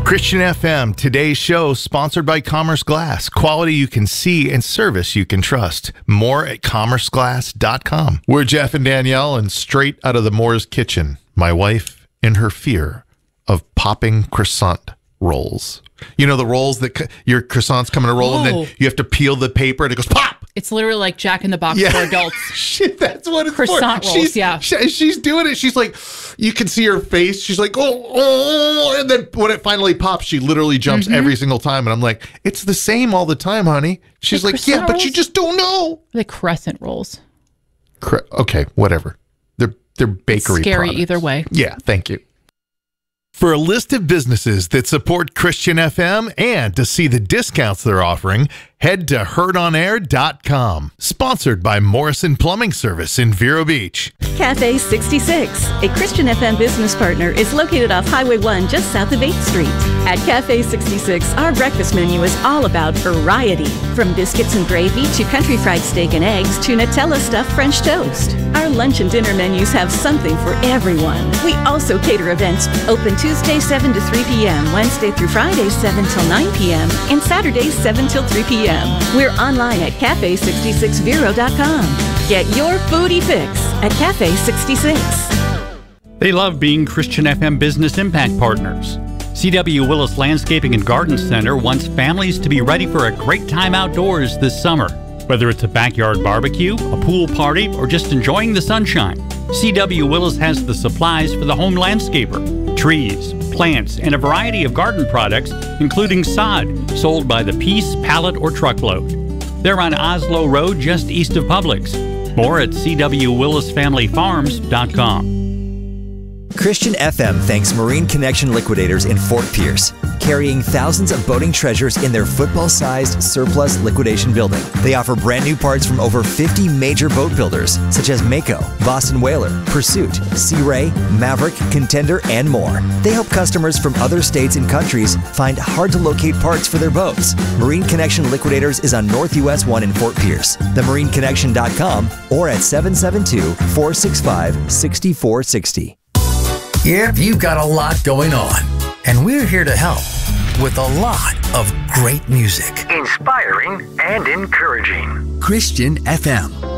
Christian FM, today's show, sponsored by Commerce Glass. Quality you can see and service you can trust. More at commerceglass.com. We're Jeff and Danielle, and straight out of the Moore's kitchen, my wife in her fear of popping croissant rolls. You know the rolls that your croissants come in a roll, and then you have to peel the paper, and it goes pop. It's literally like Jack in the Box for adults. Shit, that's what it's croissant for. Rolls, She's doing it. She's like, you can see her face. She's like, oh, and then when it finally pops, she literally jumps every single time. And I'm like, it's the same all the time, honey. She's like, yeah, but you just don't know. The crescent rolls. Okay, whatever. They're bakery Scary products. Either way. Yeah, thank you. For a list of businesses that support Christian FM and to see the discounts they're offering, head to heardonair.com. Sponsored by Morrison Plumbing Service in Vero Beach. Cafe 66, a Christian FM business partner, is located off Highway 1 just south of 8th Street. At Cafe 66, our breakfast menu is all about variety. From biscuits and gravy to country fried steak and eggs to Nutella stuffed French toast. Our lunch and dinner menus have something for everyone. We also cater events open Tuesday 7 to 3 p.m., Wednesday through Friday 7 till 9 p.m., and Saturdays 7 till 3 p.m. We're online at cafe66vero.com. Get your foodie fix at Cafe 66. They love being Christian FM Business Impact Partners. C.W. Willis Landscaping and Garden Center wants families to be ready for a great time outdoors this summer. Whether it's a backyard barbecue, a pool party, or just enjoying the sunshine, C.W. Willis has the supplies for the home landscaper. Trees, plants, and a variety of garden products, including sod, sold by the piece, pallet, or truckload. They're on Oslo Road, just east of Publix. More at cwwillisfamilyfarms.com. Christian FM thanks Marine Connection Liquidators in Fort Pierce, carrying thousands of boating treasures in their football-sized surplus liquidation building. They offer brand new parts from over 50 major boat builders, such as Mako, Boston Whaler, Pursuit, Sea Ray, Maverick, Contender, and more. They help customers from other states and countries find hard-to-locate parts for their boats. Marine Connection Liquidators is on North US 1 in Fort Pierce, themarineconnection.com, or at 772-465-6460. Yep, you've got a lot going on, and we're here to help with a lot of great music. Inspiring and encouraging. Christian FM.